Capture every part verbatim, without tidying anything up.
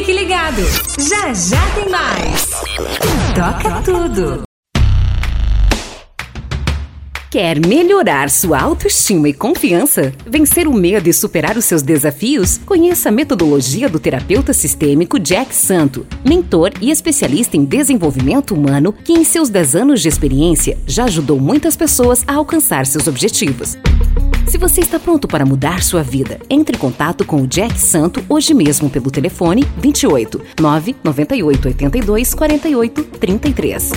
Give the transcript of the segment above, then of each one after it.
Fique ligado, já já tem mais. Toca tudo. Quer melhorar sua autoestima e confiança? Vencer o medo e superar os seus desafios? Conheça a metodologia do terapeuta sistêmico Jack Santo, mentor e especialista em desenvolvimento humano que em seus dez anos de experiência já ajudou muitas pessoas a alcançar seus objetivos. Se você está pronto para mudar sua vida, entre em contato com o Jack Santo hoje mesmo pelo telefone vinte e oito, nove nove oito oito dois, quatro oito três três.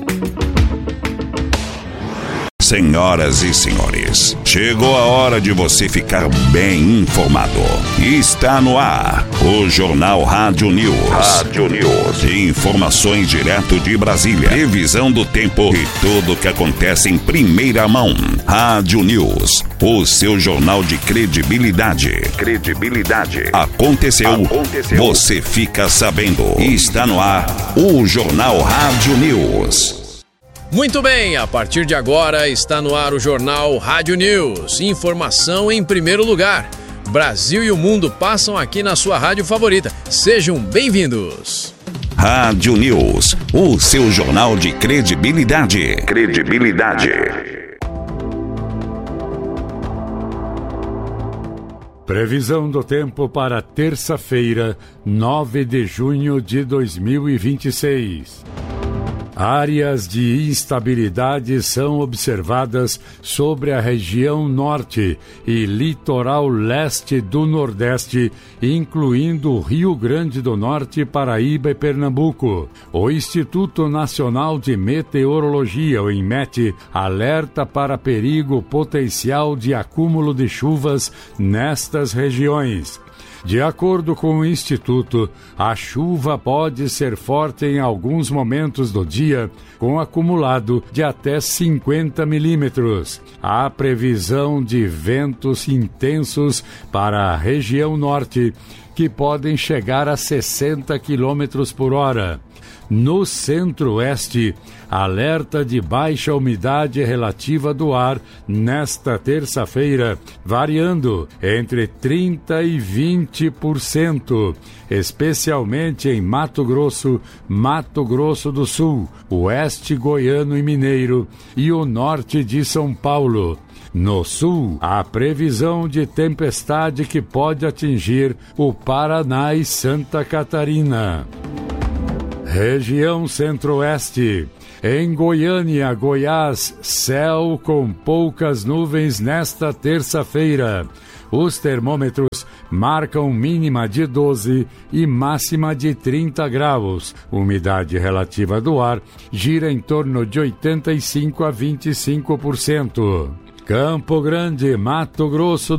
Senhoras e senhores, chegou a hora de você ficar bem informado. Está no ar o Jornal Rádio News. Rádio News. Informações direto de Brasília. Previsão do tempo e tudo o que acontece em primeira mão. Rádio News, o seu jornal de credibilidade. Credibilidade. Aconteceu, Aconteceu. Você fica sabendo. Está no ar o Jornal Rádio News. Muito bem, a partir de agora está no ar o Jornal Rádio News. Informação em primeiro lugar. Brasil e o mundo passam aqui na sua rádio favorita. Sejam bem-vindos. Rádio News, o seu jornal de credibilidade. Credibilidade. Previsão do tempo para terça-feira, nove de junho de dois mil e vinte e seis. Áreas de instabilidade são observadas sobre a região norte e litoral leste do Nordeste, incluindo Rio Grande do Norte, Paraíba e Pernambuco. O Instituto Nacional de Meteorologia, o INMET, alerta para perigo potencial de acúmulo de chuvas nestas regiões. De acordo com o Instituto, a chuva pode ser forte em alguns momentos do dia, com acumulado de até cinquenta milímetros. Há previsão de ventos intensos para a região norte, que podem chegar a sessenta quilômetros por hora. No centro-oeste, alerta de baixa umidade relativa do ar nesta terça-feira, variando entre trinta por cento e vinte por cento, especialmente em Mato Grosso, Mato Grosso do Sul, oeste goiano e mineiro e o norte de São Paulo. No sul, há previsão de tempestade que pode atingir o Paraná e Santa Catarina. Região Centro-Oeste. Em Goiânia, Goiás, céu com poucas nuvens nesta terça-feira. Os termômetros marcam mínima de doze e máxima de trinta graus. Umidade relativa do ar gira em torno de oitenta e cinco a vinte e cinco por cento. Campo Grande, Mato Grosso